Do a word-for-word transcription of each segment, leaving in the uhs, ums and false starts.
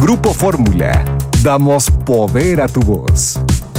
Grupo Fórmula. Damos poder a tu voz.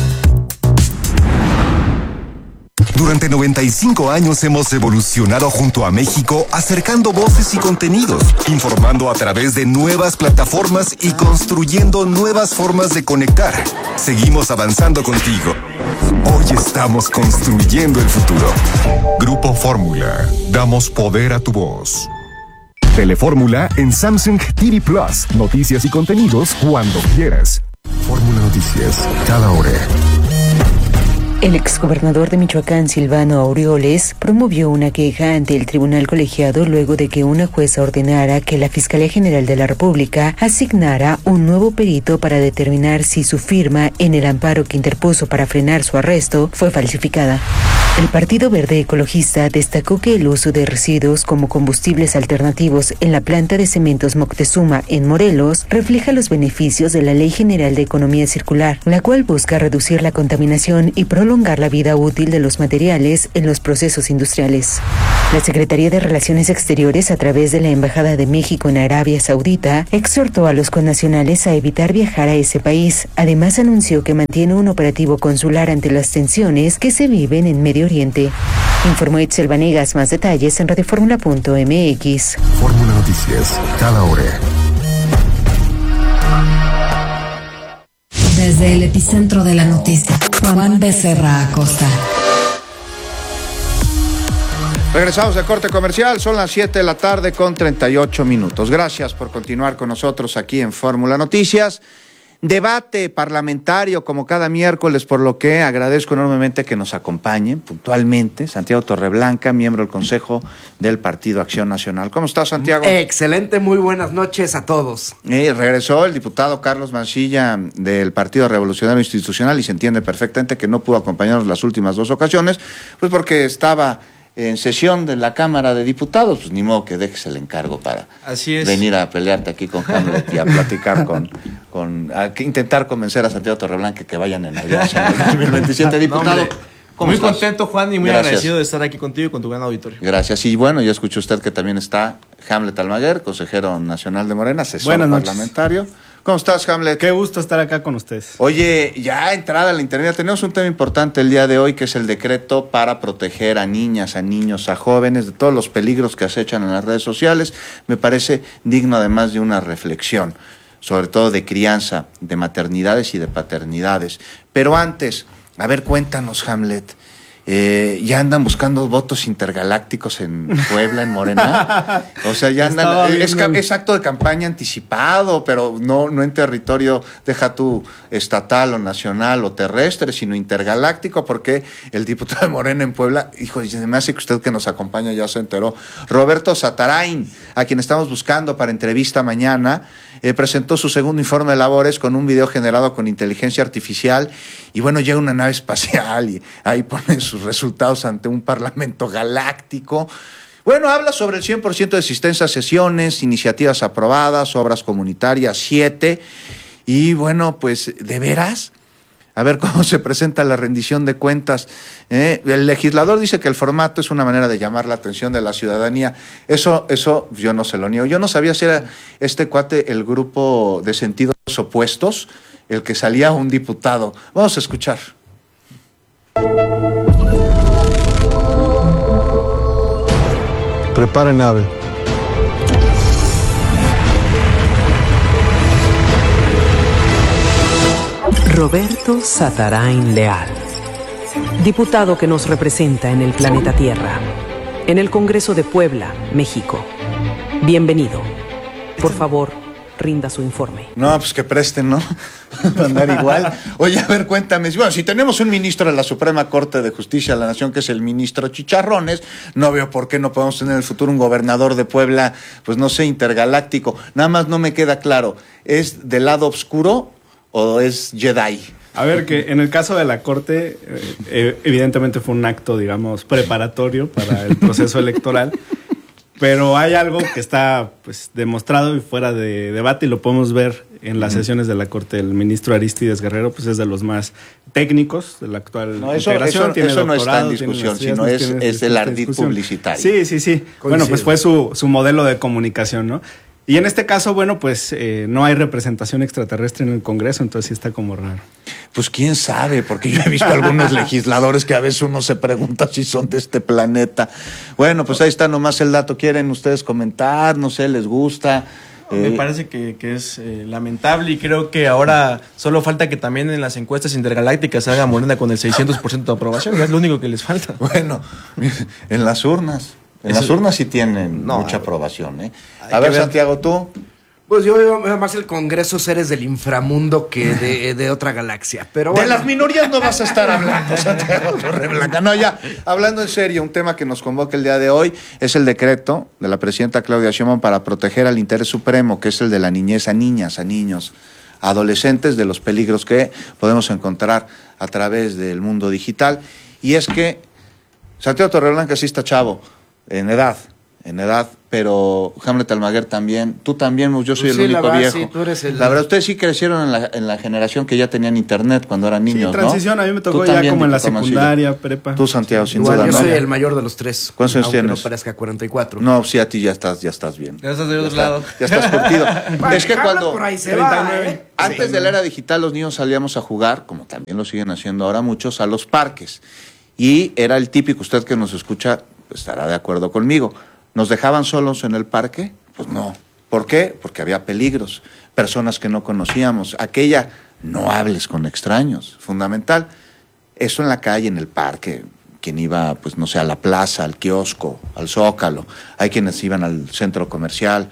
Durante noventa y cinco años hemos evolucionado junto a México, acercando voces y contenidos, informando a través de nuevas plataformas y construyendo nuevas formas de conectar. Seguimos avanzando contigo. Hoy estamos construyendo el futuro. Grupo Fórmula. Damos poder a tu voz. Telefórmula en Samsung T V Plus. Noticias y contenidos cuando quieras. Fórmula Noticias, cada hora. El exgobernador de Michoacán, Silvano Aureoles, promovió una queja ante el tribunal colegiado luego de que una jueza ordenara que la Fiscalía General de la República asignara un nuevo perito para determinar si su firma en el amparo que interpuso para frenar su arresto fue falsificada. El Partido Verde Ecologista destacó que el uso de residuos como combustibles alternativos en la planta de cementos Moctezuma en Morelos refleja los beneficios de la Ley General de Economía Circular, la cual busca reducir la contaminación y prolongar la vida útil de los materiales en los procesos industriales. La Secretaría de Relaciones Exteriores, a través de la Embajada de México en Arabia Saudita, exhortó a los connacionales a evitar viajar a ese país. Además, anunció que mantiene un operativo consular ante las tensiones que se viven en Medio Oriente. Informó Itzel Vanegas. Más detalles en radioformula punto m x. Fórmula Noticias, cada hora. Desde el epicentro de la noticia, Juan Becerra Acosta. Regresamos de corte comercial, son las siete de la tarde con treinta y ocho minutos. Gracias por continuar con nosotros aquí en Fórmula Noticias. Debate parlamentario como cada miércoles, por lo que agradezco enormemente que nos acompañen puntualmente Santiago Torreblanca, miembro del Consejo del Partido Acción Nacional. ¿Cómo estás, Santiago? Excelente, muy buenas noches a todos. Eh, regresó el diputado Carlos Mancilla del Partido Revolucionario Institucional y se entiende perfectamente que no pudo acompañarnos las últimas dos ocasiones, pues porque estaba en sesión de la Cámara de Diputados, pues ni modo que dejes el encargo para Así es. venir a pelearte aquí con Hamlet y a platicar con, con a intentar convencer a Santiago Torreblanca que vayan en alianza en el dos mil veintisiete. Diputado, no, muy estás? contento, Juan, y muy Gracias. agradecido de estar aquí contigo y con tu gran auditorio. Gracias. Y bueno, ya escuchó usted que también está Hamlet Almaguer, consejero nacional de Morena, asesor parlamentario. ¿Cómo estás, Hamlet? Qué gusto estar acá con ustedes. Oye, ya entrada a la internet, tenemos un tema importante el día de hoy, que es el decreto para proteger a niñas, a niños, a jóvenes de todos los peligros que acechan en las redes sociales. Me parece digno además de una reflexión, sobre todo de crianza, de maternidades y de paternidades. Pero antes, a ver, cuéntanos, Hamlet. Eh, ya andan buscando votos intergalácticos en Puebla, en Morena. O sea, ya andan. Es, es acto de campaña anticipado, pero no, no en territorio, deja tú estatal o nacional o terrestre, sino intergaláctico, porque el diputado de Morena en Puebla, hijo, se me hace que usted que nos acompaña ya se enteró. Roberto Satarain, a quien estamos buscando para entrevista mañana, eh, presentó su segundo informe de labores con un video generado con inteligencia artificial. Y bueno, llega una nave espacial y ahí ponen sus resultados ante un parlamento galáctico. Bueno, habla sobre el cien por ciento de asistencia a sesiones, iniciativas aprobadas, obras comunitarias, siete. Y bueno, pues, ¿de veras? A ver cómo se presenta la rendición de cuentas. ¿eh? El legislador dice que el formato es una manera de llamar la atención de la ciudadanía. Eso, eso yo no se lo niego. Yo no sabía si era este cuate el grupo de sentidos opuestos, el que salía un diputado. Vamos a escuchar. Preparen nave. Roberto Satarain Leal, diputado que nos representa en el planeta Tierra, en el Congreso de Puebla, México. Bienvenido. Por favor, rinda su informe. No, pues que presten, ¿no? Andar igual. Oye, a ver, cuéntame. Bueno, si tenemos un ministro de la Suprema Corte de Justicia de la Nación, que es el ministro Chicharrones, no veo por qué no podemos tener en el futuro un gobernador de Puebla, pues no sé, intergaláctico. Nada más no me queda claro, ¿es del lado oscuro o es Jedi? A ver, que en el caso de la Corte, eh, evidentemente fue un acto, digamos, preparatorio para el proceso electoral. Pero hay algo que está pues demostrado y fuera de debate, y lo podemos ver en las uh-huh. sesiones de la Corte. El ministro Aristides Guerrero pues es de los más técnicos de la actual no, eso, integración. Eso, tiene eso no está en discusión, sino es, es el ardid publicitario. Sí, sí, sí. Coincido. Bueno, pues fue su, su modelo de comunicación, ¿no? Y en este caso, bueno, pues eh, no hay representación extraterrestre en el Congreso, entonces sí está como raro. Pues quién sabe, porque yo he visto algunos legisladores que a veces uno se pregunta si son de este planeta. Bueno, pues ahí está nomás el dato. ¿Quieren ustedes comentar? No sé, ¿les gusta? Me Eh, parece que, que es eh, lamentable y creo que ahora solo falta que también en las encuestas intergalácticas haga Morena con el seiscientos por ciento de aprobación. Es lo único que les falta. Bueno, en las urnas. En Eso- las urnas sí tienen No, mucha hay- aprobación, ¿eh? hay A que ver, ver. Santiago, tú. Pues yo veo más el Congreso seres del inframundo que de, de otra galaxia. Pero De bueno. las minorías no vas a estar hablando, Santiago Torreblanca. No, ya, hablando en serio, un tema que nos convoca el día de hoy es el decreto de la presidenta Claudia Sheinbaum para proteger al interés supremo, que es el de la niñez a niñas, a niños, a adolescentes, de los peligros que podemos encontrar a través del mundo digital. Y es que Santiago Torreblanca sí está chavo, en edad, en edad, pero Hamlet Almaguer también, tú también, yo soy Pues el sí, la único verdad, viejo. sí, tú eres el- La verdad, ustedes sí crecieron en la, en la generación que ya tenían internet cuando eran niños, sí, ¿no? transición, a mí me tocó Tú ya también, como en la diputado Mancilla. secundaria, prepa. Tú, Santiago, sin Igual, duda, yo ¿no? soy el mayor de los tres. ¿Cuántos años aunque tienes? no parezca cuarenta y cuatro. No, sí, a ti ya estás, ya estás bien. Ya estás del otro está- lado. Ya estás curtido. Bueno, Es que habla cuando... por ahí se treinta y va, nueve. ¿eh? Antes Sí. de la era digital los niños salíamos a jugar, como también lo siguen haciendo ahora muchos, a los parques. Y era el típico, usted que nos escucha pues, estará de acuerdo conmigo. ¿Nos dejaban solos en el parque? Pues no. ¿Por qué? Porque había peligros, personas que no conocíamos. Aquella, no hables con extraños, fundamental. Eso en la calle, en el parque, quien iba, pues no sé, a la plaza, al kiosco, al Zócalo. Hay quienes iban al centro comercial.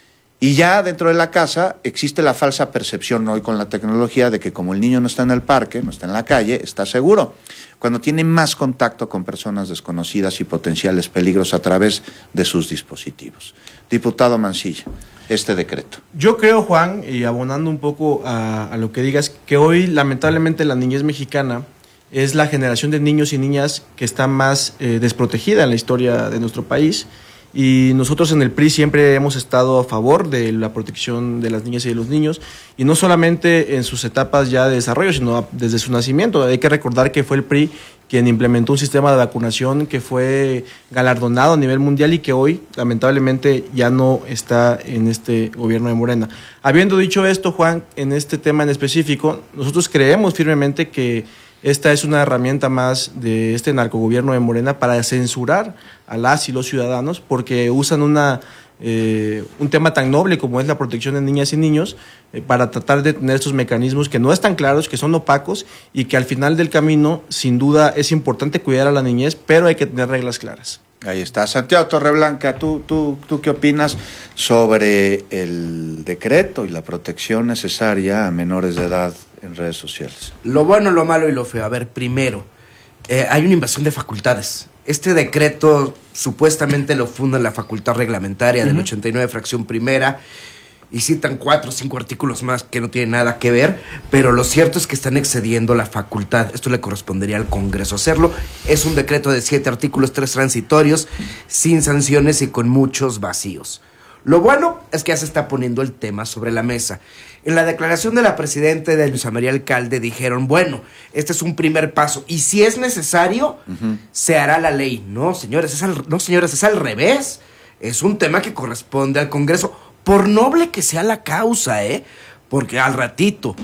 Y ya dentro de la casa existe la falsa percepción hoy con la tecnología de que como el niño no está en el parque, no está en la calle, está seguro. Cuando tiene más contacto con personas desconocidas y potenciales peligros a través de sus dispositivos. Diputado Mancilla, este decreto. Yo creo, Juan, y abonando un poco a, a lo que digas, que hoy lamentablemente la niñez mexicana es la generación de niños y niñas que está más eh, desprotegida en la historia de nuestro país. Y nosotros en el P R I siempre hemos estado a favor de la protección de las niñas y de los niños, y no solamente en sus etapas ya de desarrollo, sino a- desde su nacimiento. Hay que recordar que fue el P R I quien implementó un sistema de vacunación que fue galardonado a nivel mundial y que hoy lamentablemente ya no está en este gobierno de Morena. Habiendo dicho esto, Juan, en este tema en específico, nosotros creemos firmemente que esta es una herramienta más de este narcogobierno de Morena para censurar a las y los ciudadanos porque usan una, eh, un tema tan noble como es la protección de niñas y niños eh, para tratar de tener estos mecanismos que no están claros, que son opacos y que al final del camino, sin duda, es importante cuidar a la niñez, pero hay que tener reglas claras. Ahí está. Santiago Torreblanca, ¿tú, tú, ¿tú qué opinas sobre el decreto y la protección necesaria a menores de edad en redes sociales? Lo bueno, lo malo y lo feo. A ver, primero, eh, hay una invasión de facultades. Este decreto supuestamente lo funda la facultad reglamentaria del ochenta y nueve, fracción primera, y citan cuatro o cinco artículos más que no tienen nada que ver, pero lo cierto es que están excediendo la facultad. Esto le correspondería al Congreso hacerlo. Es un decreto de siete artículos, tres transitorios, sin sanciones y con muchos vacíos. Lo bueno es que ya se está poniendo el tema sobre la mesa. En la declaración de la presidenta de Luisa María Alcalde dijeron, bueno, este es un primer paso y si es necesario, uh-huh. se hará la ley. No, señores, es al, no, señores, es al revés. Es un tema que corresponde al Congreso, por noble que sea la causa, ¿eh? Porque al ratito,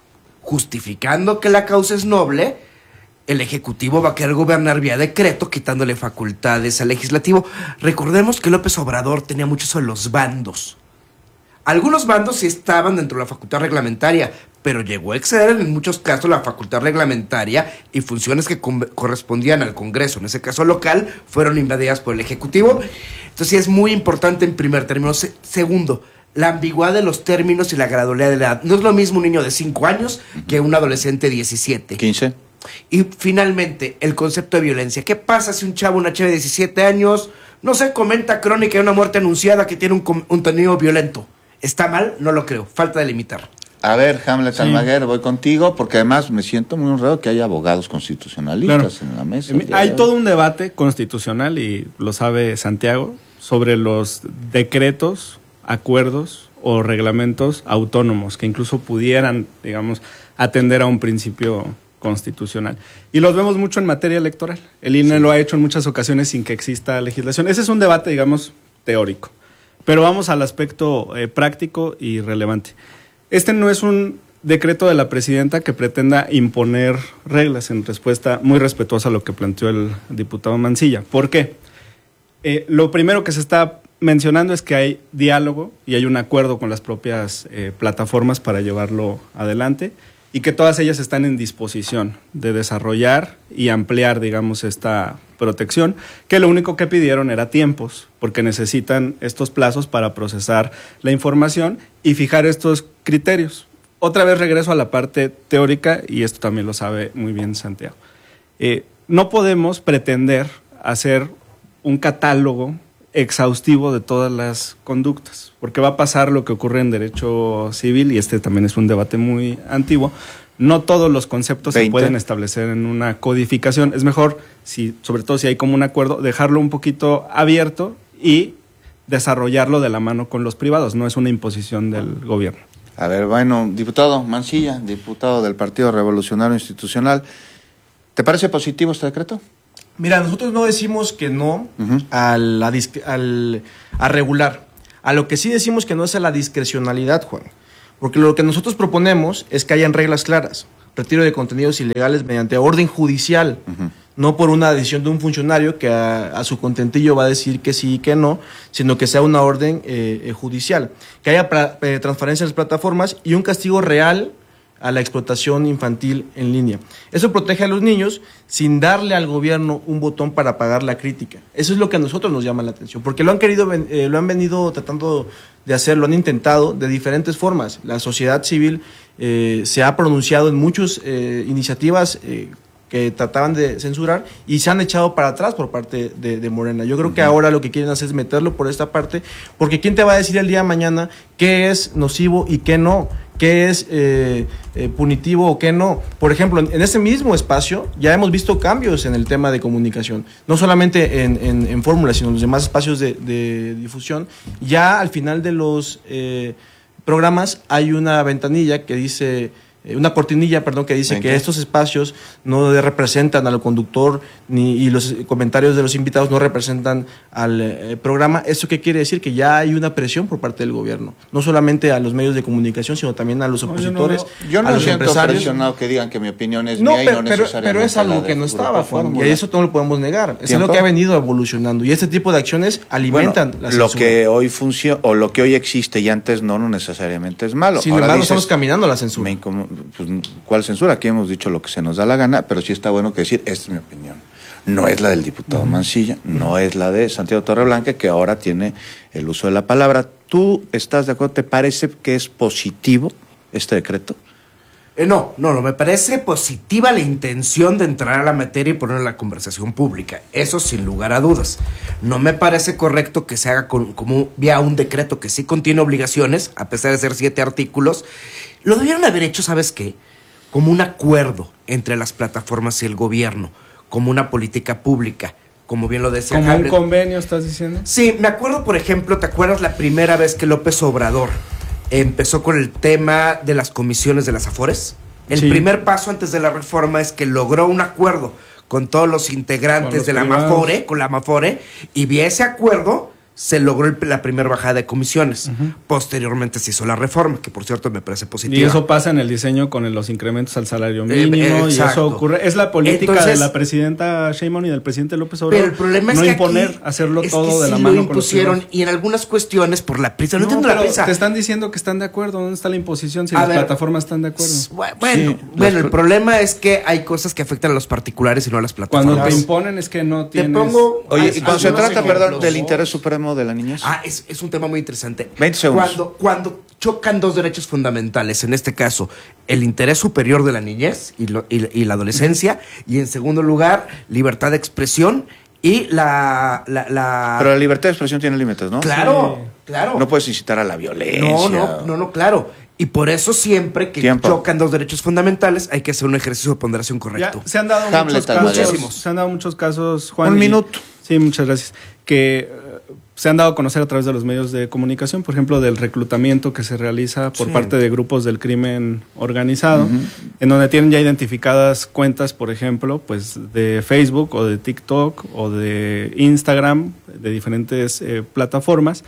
justificando que la causa es noble, el Ejecutivo va a querer gobernar vía decreto, quitándole facultades al Legislativo. Recordemos que López Obrador tenía mucho sobre los bandos. Algunos bandos sí estaban dentro de la facultad reglamentaria, pero llegó a exceder en muchos casos la facultad reglamentaria y funciones que co- correspondían al Congreso, en ese caso local, fueron invadidas por el Ejecutivo. Entonces sí es muy importante en primer término. Se- segundo, la ambigüedad de los términos y la gradualidad de la edad. No es lo mismo un niño de cinco años que un adolescente de diecisiete. quince. Y finalmente, el concepto de violencia. ¿Qué pasa si un chavo, una chava de diecisiete años, no sé, comenta crónica de una muerte anunciada que tiene un, com- un contenido violento? ¿Está mal? No lo creo. Falta de limitar. A ver, Hamlet Sí. Almaguer, voy contigo, porque además me siento muy honrado que haya abogados constitucionalistas Claro. en la mesa. Eh, Hay todo un debate constitucional, y lo sabe Santiago, sobre los decretos, acuerdos o reglamentos autónomos que incluso pudieran, digamos, atender a un principio constitucional. Y los vemos mucho en materia electoral. El I N E sí. lo ha hecho en muchas ocasiones sin que exista legislación. Ese es un debate, digamos, teórico. Pero vamos al aspecto eh, práctico y relevante. Este no es un decreto de la presidenta que pretenda imponer reglas, en respuesta muy respetuosa a lo que planteó el diputado Mancilla. ¿Por qué? Eh, lo primero que se está mencionando es que hay diálogo y hay un acuerdo con las propias eh, plataformas para llevarlo adelante y que todas ellas están en disposición de desarrollar y ampliar, digamos, esta protección, que lo único que pidieron era tiempos, porque necesitan estos plazos para procesar la información y fijar estos criterios. Otra vez regreso a la parte teórica, y esto también lo sabe muy bien Santiago. Eh, no podemos pretender hacer un catálogo exhaustivo de todas las conductas, porque va a pasar lo que ocurre en derecho civil, y este también es un debate muy antiguo. No todos los conceptos veinte se pueden establecer en una codificación. Es mejor, si, sobre todo si hay como un acuerdo, dejarlo un poquito abierto y desarrollarlo de la mano con los privados. No es una imposición del gobierno. A ver, bueno, diputado Mancilla, diputado del Partido Revolucionario Institucional, ¿te parece positivo este decreto? Mira, nosotros no decimos que no uh-huh. a, la disc- al, a regular. A lo que sí decimos que no es a la discrecionalidad, Juan. Porque lo que nosotros proponemos es que hayan reglas claras. Retiro de contenidos ilegales mediante orden judicial. Uh-huh. No por una decisión de un funcionario que a, a su contentillo va a decir que sí y que no, sino que sea una orden eh, eh, judicial. Que haya pra, eh, transparencia en las plataformas y un castigo real a la explotación infantil en línea. Eso protege a los niños sin darle al gobierno un botón para pagar la crítica. Eso es lo que a nosotros nos llama la atención, porque lo han querido, eh, lo han venido tratando de hacer, lo han intentado de diferentes formas. La sociedad civil eh, se ha pronunciado en muchas eh, iniciativas eh, que trataban de censurar y se han echado para atrás por parte de, de Morena. Yo creo uh-huh. que ahora lo que quieren hacer es meterlo por esta parte, porque ¿quién te va a decir el día de mañana qué es nocivo y qué no? ¿Qué es eh, eh, punitivo o qué no? Por ejemplo, en, en ese mismo espacio ya hemos visto cambios en el tema de comunicación, no solamente en, en, en fórmulas, sino en los demás espacios de, de difusión. Ya al final de los eh, programas hay una ventanilla que dice... una cortinilla, perdón, que dice que estos espacios no representan al conductor ni y los comentarios de los invitados no representan al eh, programa. ¿Eso qué quiere decir? Que ya hay una presión por parte del gobierno, no solamente a los medios de comunicación, sino también a los opositores, no, yo no, yo no a los siento empresarios. Presionado que digan que mi opinión es no, mía pero, y no pero, necesariamente pero es algo que no estaba, Juan, y eso no lo podemos negar. Es algo que ha venido evolucionando y este tipo de acciones alimentan bueno, la lo censura. que hoy funciona o lo que hoy existe y antes no, no necesariamente es malo. Sin Ahora embargo, dices, estamos caminando a la censura. Me incom- pues, ¿cuál censura? Aquí hemos dicho lo que se nos da la gana, pero sí está bueno que decir, esta es mi opinión. No es la del diputado Mancilla, no es la de Santiago Torreblanca, que ahora tiene el uso de la palabra. ¿Tú estás de acuerdo? ¿Te parece que es positivo este decreto? Eh, no, no, no, me parece positiva la intención de entrar a la materia y poner en la conversación pública. Eso sin lugar a dudas. No me parece correcto que se haga con, como vía un decreto que sí contiene obligaciones, a pesar de ser siete artículos. Lo debieron haber hecho, ¿sabes qué? Como un acuerdo entre las plataformas y el gobierno, como una política pública, como bien lo decía. ¿Como Hamlet. un convenio estás diciendo? Sí, me acuerdo, por ejemplo, ¿te acuerdas la primera vez que López Obrador empezó con el tema de las comisiones de las Afores? El sí. primer paso antes de la reforma es que logró un acuerdo con todos los integrantes los de la privados. Amafore, con la Amafore, y vía ese acuerdo se logró el, la primera bajada de comisiones. Uh-huh. Posteriormente se hizo la reforma, que por cierto me parece positiva. Y eso pasa en el diseño con el, los incrementos al salario mínimo, eh, y eso ocurre. Es la política Entonces, de la presidenta Sheinbaum y del presidente López Obrador. Pero el problema es no que imponer, aquí hacerlo es todo que de sí la mano lo impusieron, con los y en algunas cuestiones por la prisa. No, no entiendo pero la prisa. Te están diciendo que están de acuerdo. ¿Dónde está la imposición si a las ver, plataformas están de acuerdo? Bueno, sí, bueno el problema es que hay cosas que afectan a los particulares y no a las plataformas. Cuando te imponen es que no tienes... Te pongo... Oye, y cuando se trata, perdón, del interés supremo de la niñez. Ah, es, es un tema muy interesante. veinte segundos. Cuando, cuando chocan dos derechos fundamentales, en este caso, el interés superior de la niñez y, lo, y, y la adolescencia, y en segundo lugar, libertad de expresión y la, la, la... Pero la libertad de expresión tiene límites, ¿no? Claro, sí. claro. No puedes incitar a la violencia. No, no, no, no, claro. Y por eso siempre que Tiempo. chocan dos derechos fundamentales hay que hacer un ejercicio de ponderación correcto. Ya, se han dado muchos casos, se han dado muchos casos, Juan. Un y, minuto. Sí, muchas gracias. Que uh, se han dado a conocer a través de los medios de comunicación, por ejemplo, del reclutamiento que se realiza por sí. parte de grupos del crimen organizado, uh-huh. en donde tienen ya identificadas cuentas, por ejemplo, pues de Facebook o de TikTok o de Instagram, de diferentes eh, plataformas,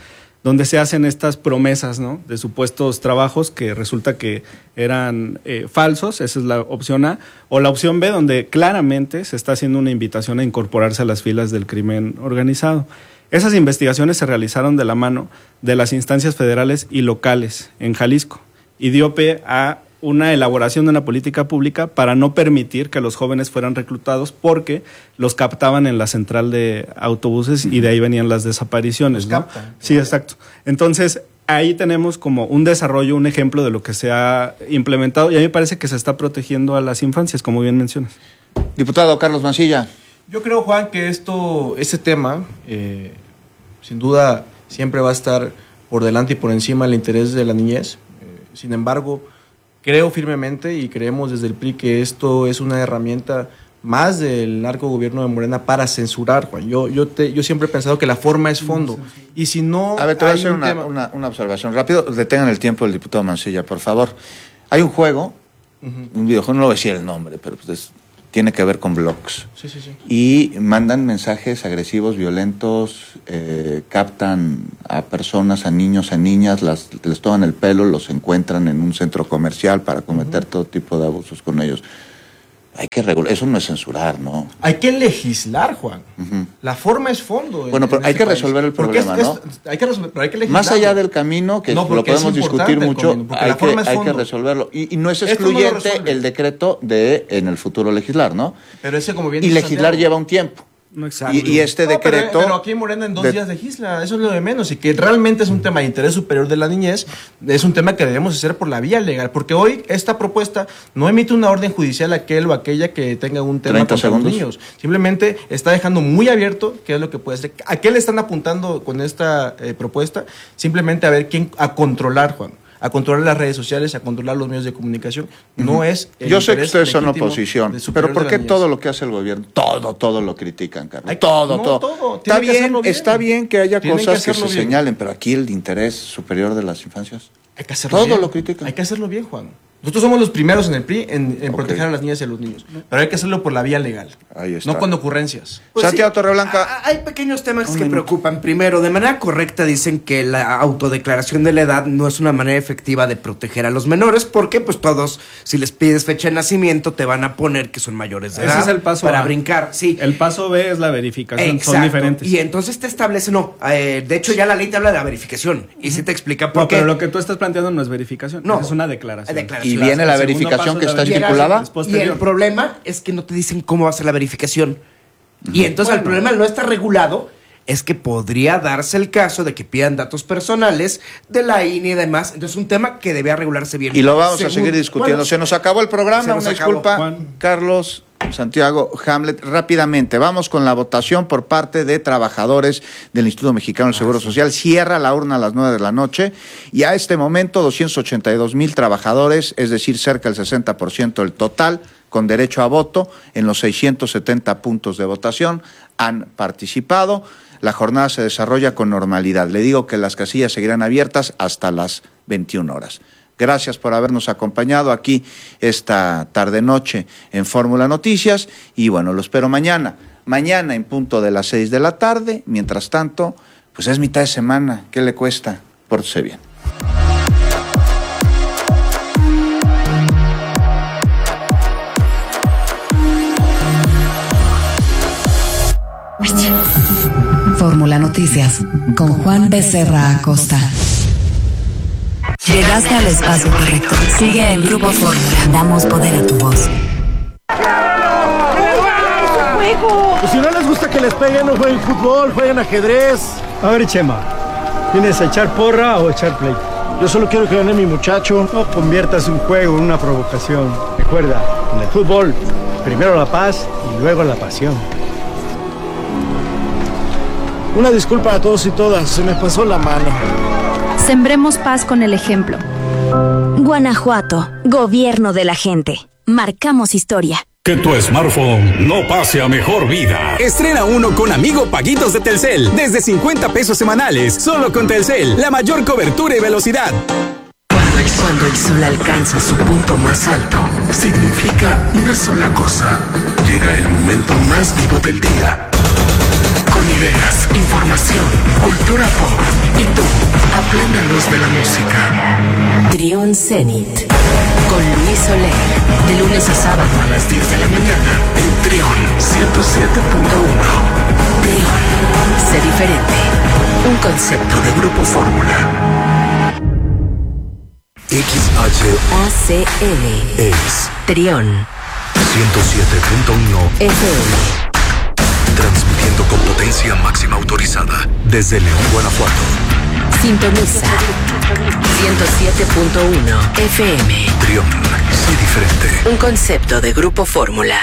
donde se hacen estas promesas, ¿no?, de supuestos trabajos que resulta que eran eh, falsos. Esa es la opción A. O la opción B, donde claramente se está haciendo una invitación a incorporarse a las filas del crimen organizado. Esas investigaciones se realizaron de la mano de las instancias federales y locales en Jalisco y dio pie a una elaboración de una política pública para no permitir que los jóvenes fueran reclutados, porque los captaban en la central de autobuses y de ahí venían las desapariciones, ¿no? Sí, exacto. Entonces, ahí tenemos como un desarrollo, un ejemplo de lo que se ha implementado, y a mí me parece que se está protegiendo a las infancias, como bien mencionas. Diputado Carlos Mancilla. Yo creo, Juan, que esto, ese tema, eh, sin duda, siempre va a estar por delante y por encima del interés de la niñez. Eh, sin embargo, creo firmemente y creemos desde el P R I que esto es una herramienta más del narcogobierno de Morena para censurar, Juan. Yo, yo, te, yo siempre he pensado que la forma es fondo. Y si no... A ver, te voy a hacer una, tema... una, una observación rápido. Detengan el tiempo del diputado Mancilla, por favor. Hay un juego, uh-huh. un videojuego, no lo voy a decir el nombre, pero pues es, tiene que ver con blogs. Sí, sí, sí. Y mandan mensajes agresivos, violentos, eh, captan a personas, a niños, a niñas, las, les toman el pelo, los encuentran en un centro comercial para cometer uh-huh. todo tipo de abusos con ellos. Hay que regular, eso no es censurar, ¿no? Hay que legislar, Juan. Uh-huh. La forma es fondo. Bueno, en, pero en hay este que país. resolver el problema, es, ¿no? Es, hay que resolver, pero hay que legislar. Más allá del camino, que no, lo podemos discutir mucho, camino, hay, que, hay que resolverlo. Y, y no es excluyente no el decreto de en el futuro legislar, ¿no? Pero ese, como bien y legislar Santiago, lleva un tiempo. No, y, y este no, decreto... Pero, pero aquí en Morena en dos de, días legisla, eso es lo de menos, y que realmente es un tema de interés superior de la niñez, es un tema que debemos hacer por la vía legal, porque hoy esta propuesta no emite una orden judicial a aquel o aquella que tenga un tema contra segundos. los niños, simplemente está dejando muy abierto qué es lo que puede hacer. ¿A qué le están apuntando con esta eh, propuesta? Simplemente a ver quién, a controlar, Juan. A controlar las redes sociales, a controlar los medios de comunicación. No uh-huh. es el Yo sé que ustedes son oposición, pero ¿por qué todo lo que hace el gobierno, todo, todo lo critican, Carlos? Hay, todo, no, todo. todo. Está bien, bien, está bien que haya Tienen cosas que, que se bien. señalen, pero aquí el interés superior de las infancias. Hay que hacerlo todo bien. lo critican. Hay que hacerlo bien, Juan. Nosotros somos los primeros en el P R I en, en okay. proteger a las niñas y a los niños, pero hay que hacerlo por la vía legal, Ahí está. no con ocurrencias. Pues Santiago sí, Torreblanca. Hay pequeños temas Un que minuto. preocupan. Primero, de manera correcta dicen que la autodeclaración de la edad no es una manera efectiva de proteger a los menores, porque pues todos, si les pides fecha de nacimiento, te van a poner que son mayores de edad. Ese es el paso para A. brincar. Sí. El paso B es la verificación. Exacto. Son diferentes. Y entonces te establece, no, eh, de hecho ya la ley te habla de la verificación y sí te explica por no, qué. Pero lo que tú estás planteando no es verificación, no, es una declaración. declaración. Y viene la verificación que está estipulada. Y el problema es que no te dicen cómo va a ser la verificación. Y entonces bueno. el problema no está regulado, es que podría darse el caso de que pidan datos personales de la I N E y demás. Entonces es un tema que debía regularse bien. Y lo vamos Según, a seguir discutiendo. Bueno, se nos acabó el programa, una disculpa. Juan. Carlos, Santiago, Hamlet, rápidamente. Vamos con la votación por parte de trabajadores del Instituto Mexicano del Seguro Social. Cierra la urna a las nueve de la noche y a este momento doscientos ochenta y dos mil trabajadores, es decir, cerca del sesenta por ciento del total, con derecho a voto en los seiscientos setenta puntos de votación, han participado. La jornada se desarrolla con normalidad. Le digo que las casillas seguirán abiertas hasta las veintiuna horas. Gracias por habernos acompañado aquí esta tarde-noche en Fórmula Noticias. Y bueno, lo espero mañana. Mañana en punto de las seis de la tarde. Mientras tanto, pues es mitad de semana. ¿Qué le cuesta? Pórtese bien. Fórmula Noticias con Juan Becerra Acosta. Llegaste al espacio correcto. Sigue el Grupo Fórmula. Damos poder a tu voz. Pues si no les gusta que les peguen, no jueguen fútbol, jueguen ajedrez. A ver, Chema, ¿tienes a echar porra o echar play? Yo solo quiero que gane mi muchacho. No conviertas un juego en una provocación. Recuerda, en el fútbol, primero la paz y luego la pasión. Una disculpa a todos y todas, se me pasó la mano. Sembremos paz con el ejemplo. Guanajuato, gobierno de la gente. Marcamos historia. Que tu smartphone no pase a mejor vida. Estrena uno con Amigo Paguitos de Telcel. Desde cincuenta pesos semanales. Solo con Telcel. La mayor cobertura y velocidad. Cuando el, cuando el sol alcanza su punto más alto, significa una sola cosa. Llega el momento más vivo del día. Con Con ideas, información, cultura pop y tú, a plena luz de la música. Trión Zenit. Con Luis Soler. De lunes a sábado a las diez de la mañana en Trión ciento siete punto uno. Trión. Sé diferente. Un concepto de Grupo Fórmula. X H A C L es Trión ciento siete punto uno F M. Transmitiendo con potencia máxima autorizada desde León, Guanajuato. Sintoniza ciento siete punto uno F M. Trión, sé diferente. Un concepto de Grupo Fórmula.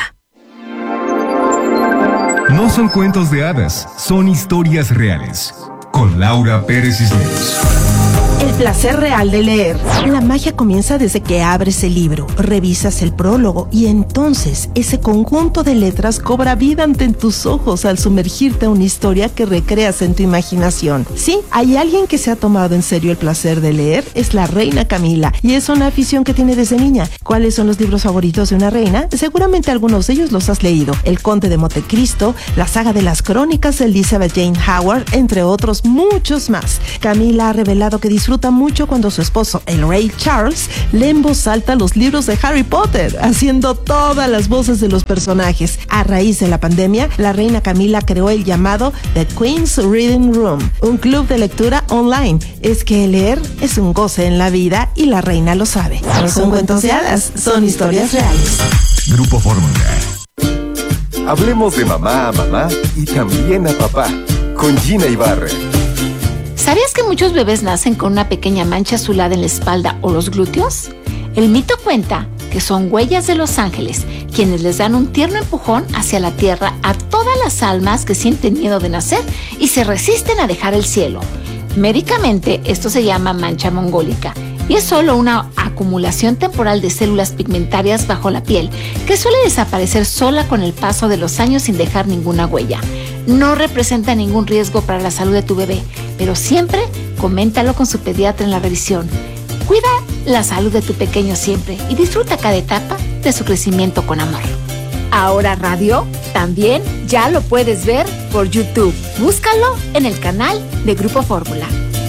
No son cuentos de hadas, son historias reales. Con Laura Pérez Cisneros. El placer real de leer. La magia comienza desde que abres el libro, revisas el prólogo y entonces ese conjunto de letras cobra vida ante tus ojos al sumergirte a una historia que recreas en tu imaginación. Sí, hay alguien que se ha tomado en serio el placer de leer, es la reina Camila, y es una afición que tiene desde niña. ¿Cuáles son los libros favoritos de una reina? Seguramente algunos de ellos los has leído. El Conde de Montecristo, la saga de las crónicas de Elizabeth Jane Howard, entre otros muchos más. Camila ha revelado que disfruta mucho cuando su esposo, el rey Charles, lee en voz alta los libros de Harry Potter, haciendo todas las voces de los personajes. A raíz de la pandemia, la reina Camila creó el llamado The Queen's Reading Room, un club de lectura online. Es que leer es un goce en la vida y la reina lo sabe. No son cuentos de hadas, son historias reales. Grupo Fórmula. Hablemos de mamá a mamá y también a papá, con Gina Ibarra. ¿Sabías que muchos bebés nacen con una pequeña mancha azulada en la espalda o los glúteos? El mito cuenta que son huellas de los ángeles, quienes les dan un tierno empujón hacia la tierra a todas las almas que sienten miedo de nacer y se resisten a dejar el cielo. Médicamente, esto se llama mancha mongólica y es solo una acumulación temporal de células pigmentarias bajo la piel que suele desaparecer sola con el paso de los años sin dejar ninguna huella. No representa ningún riesgo para la salud de tu bebé, pero siempre coméntalo con su pediatra en la revisión. Cuida la salud de tu pequeño siempre y disfruta cada etapa de su crecimiento con amor. Ahora Radio también ya lo puedes ver por YouTube. Búscalo en el canal de Grupo Fórmula.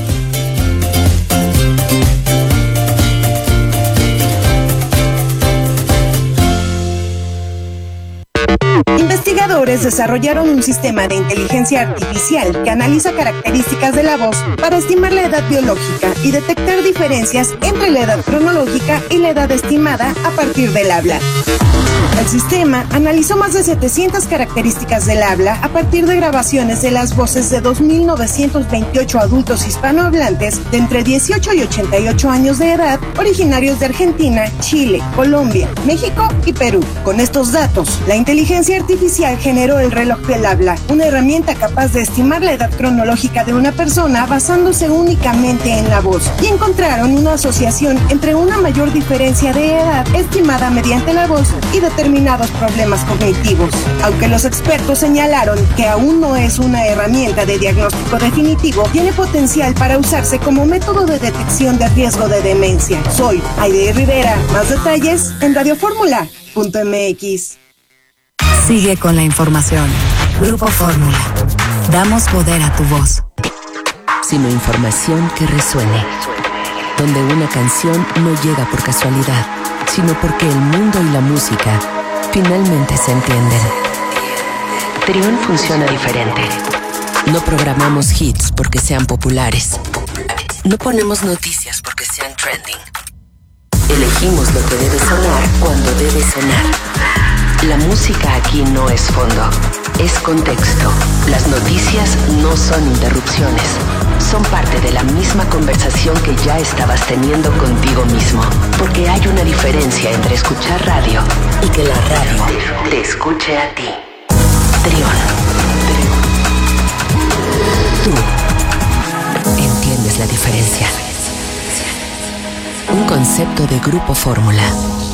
Investigadores desarrollaron un sistema de inteligencia artificial que analiza características de la voz para estimar la edad biológica y detectar diferencias entre la edad cronológica y la edad estimada a partir del habla. El sistema analizó más de setecientas características del habla a partir de grabaciones de las voces de dos mil novecientos veintiocho adultos hispanohablantes de entre dieciocho y ochenta y ocho años de edad, originarios de Argentina, Chile, Colombia, México y Perú. Con estos datos, la inteligencia artificial generó el reloj del habla, una herramienta capaz de estimar la edad cronológica de una persona basándose únicamente en la voz, y encontraron una asociación entre una mayor diferencia de edad estimada mediante la voz y determinados problemas cognitivos. Aunque los expertos señalaron que aún no es una herramienta de diagnóstico definitivo, tiene potencial para usarse como método de detección de riesgo de demencia. Soy Aide Rivera. Más detalles en radio fórmula punto m x. Sigue con la información. Grupo Fórmula. Damos poder a tu voz. Sino información que resuene. Donde una canción no llega por casualidad, sino porque el mundo y la música finalmente se entienden. Trión funciona diferente. No programamos hits porque sean populares. No ponemos noticias porque sean trending. Elegimos lo que debe sonar cuando debe sonar. La música aquí no es fondo, es contexto. Las noticias no son interrupciones. Son parte de la misma conversación que ya estabas teniendo contigo mismo. Porque hay una diferencia entre escuchar radio y que la radio te escuche a ti. Trión. Tú entiendes la diferencia. Un concepto de Grupo Fórmula.